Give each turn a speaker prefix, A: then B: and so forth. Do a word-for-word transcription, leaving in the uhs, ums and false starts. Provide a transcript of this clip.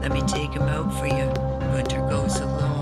A: Let me take him out for you. Winter goes alone.